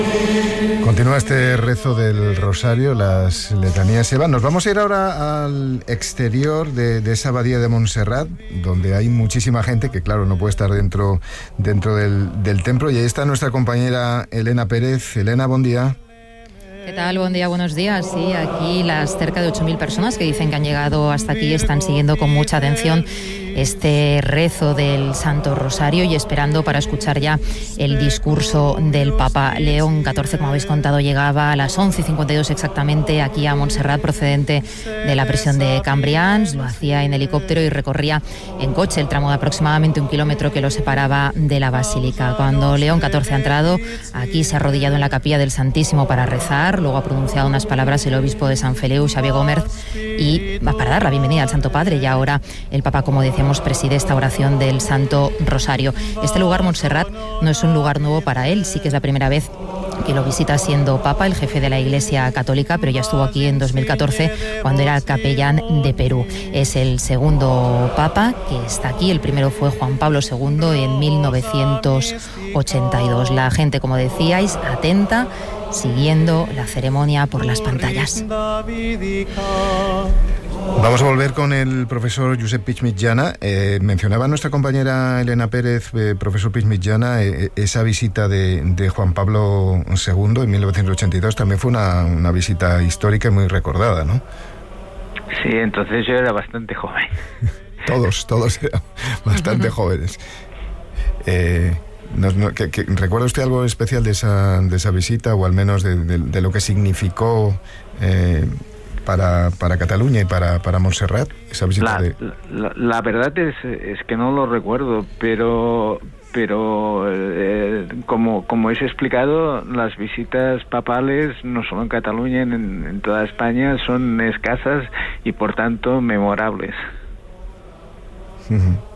Continúa este rezo del Rosario, las letanías. Eva, nos vamos a ir ahora al exterior de esa abadía de Montserrat, donde hay muchísima gente que, claro, no puede estar dentro del templo. Y ahí está nuestra compañera Elena Pérez. Elena, buen día. ¿Qué tal? Buen día, buenos días. Sí, aquí las cerca de 8.000 personas que dicen que han llegado hasta aquí están siguiendo con mucha atención este rezo del Santo Rosario y esperando para escuchar ya el discurso del Papa. León XIV, como habéis contado, llegaba a las 11:52 exactamente aquí a Montserrat, procedente de la prisión de Cambrians. Lo hacía en helicóptero y recorría en coche el tramo de aproximadamente 1 kilómetro que lo separaba de la Basílica. Cuando León XIV ha entrado, aquí se ha arrodillado en la capilla del Santísimo para rezar. Luego ha pronunciado unas palabras el obispo de Sant Feliu, Xavier Gómez, y va para dar la bienvenida al Santo Padre. Y ahora el Papa, como decíamos, preside esta oración del Santo Rosario. Este lugar, Montserrat, no es un lugar nuevo para él. Sí que es la primera vez que lo visita siendo Papa, el jefe de la Iglesia Católica, pero ya estuvo aquí en 2014 cuando era capellán de Perú. Es el segundo Papa que está aquí. El primero fue Juan Pablo II en 1982. La gente, como decíais, atenta, siguiendo la ceremonia por las pantallas. Vamos a volver con el profesor Josep Puigmitjana. Mencionaba nuestra compañera Elena Pérez, profesor Puigmitjana, esa visita de Juan Pablo II en 1982 también fue una visita histórica y muy recordada, ¿no? Sí, entonces yo era bastante joven. Todos eran bastante jóvenes. ¿Recuerda usted algo especial de esa visita, o al menos de lo que significó para Cataluña y para Montserrat, esa visita? La verdad es que no lo recuerdo, pero como es explicado, las visitas papales, no solo en Cataluña, en toda España, son escasas y por tanto memorables. Uh-huh.